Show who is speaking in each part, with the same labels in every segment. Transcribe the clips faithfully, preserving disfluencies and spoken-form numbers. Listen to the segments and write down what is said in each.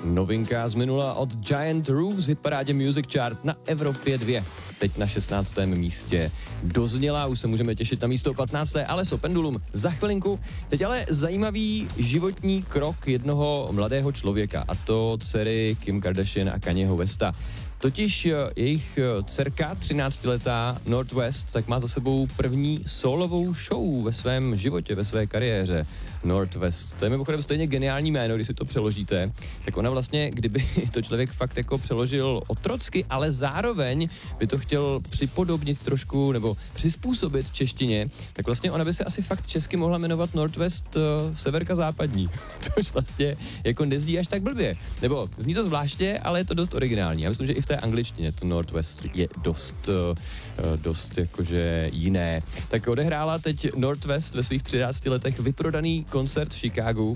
Speaker 1: Novinka z minula od Giant Rooks, hitparádě Music Chart na Evropě dva. Teď na šestnáctém místě dozněla, už se můžeme těšit na místo patnácté Alesso Pendulum za chvilinku. Teď ale zajímavý životní krok jednoho mladého člověka, a to dcery Kim Kardashian a Kanyeho Westa. Totiž jejich dcerka, třináctiletá North West, tak má za sebou první solovou show ve svém životě, ve své kariéře. North West. To je mimochodem stejně geniální jméno, když si to přeložíte. Tak ona vlastně, kdyby to člověk fakt jako přeložil otrocky, ale zároveň by to chtěl připodobnit trošku nebo přizpůsobit češtině, tak vlastně ona by se asi fakt česky mohla jmenovat North West uh, severka západní. Což vlastně jako nezdí až tak blbě. Nebo zní to zvláště, ale je to dost originální. Já myslím, že i v té angličtině to North West je dost, uh, dost jakože jiné. Tak odehrála teď North West ve svých třinácti letech vyprodaný koncert v Chicagu.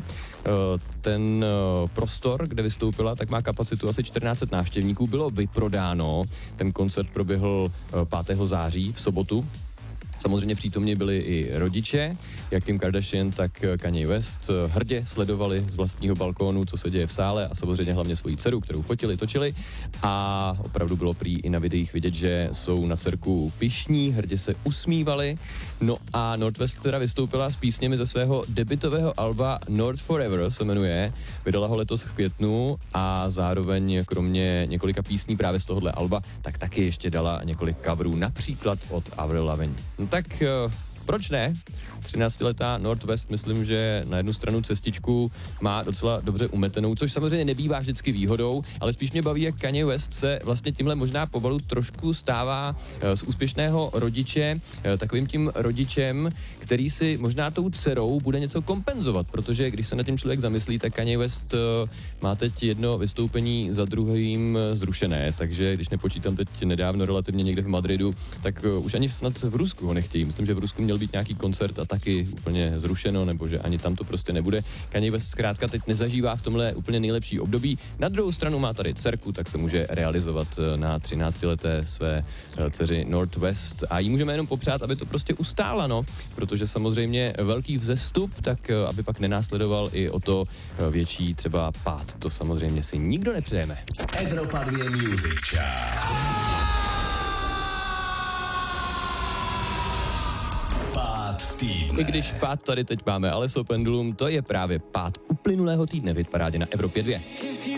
Speaker 1: Ten prostor, kde vystoupila, tak má kapacitu asi čtrnáct set návštěvníků. Bylo vyprodáno. Ten koncert proběhl pátého září v sobotu. Samozřejmě přítomně byli i rodiče, jak Kim Kardashian, tak Kanye West. Hrdě sledovali z vlastního balkónu, co se děje v sále, a samozřejmě hlavně svoji dceru, kterou fotili, točili, a opravdu bylo prý i na videích vidět, že jsou na dcerku pyšní, hrdě se usmívali. No a North West teda vystoupila s písněmi ze svého debutového alba North Forever se jmenuje. Vydala ho letos v květnu a zároveň kromě několika písní právě z tohohle alba, tak taky ještě dala několik coverů, například od Avril Lavigne. No tak uh, proč ne? třináctiletá North West, myslím, že na jednu stranu cestičku má docela dobře umetenou, což samozřejmě nebývá vždycky výhodou, ale spíš mě baví, jak Kanye West se vlastně tímhle možná pomalu trošku stává z úspěšného rodiče takovým tím rodičem, který si možná tou dcerou bude něco kompenzovat, protože když se nad tím člověk zamyslí, tak Kanye West má teď jedno vystoupení za druhým zrušené, takže když nepočítám teď nedávno relativně někde v Madridu, tak už ani snad v Rusku ho nechtějí. Myslím, že v Rusku měl být nějaký koncert a taky úplně zrušeno, nebo že ani tam to prostě nebude. Kanye West zkrátka teď nezažívá v tomhle úplně nejlepší období. Na druhou stranu má tady dcerku, tak se může realizovat na třináctileté své dceři North West, a jí můžeme jenom popřát, aby to prostě ustála, no, protože samozřejmě velký vzestup, tak aby pak nenásledoval i o to větší třeba pád. To samozřejmě si nikdo nepřejeme.
Speaker 2: Evropa dva Music Chart.
Speaker 1: I když pád tady teď máme Alesso Pendulum, to je právě pád uplynulého týdne v hitparádě na Evropě dva.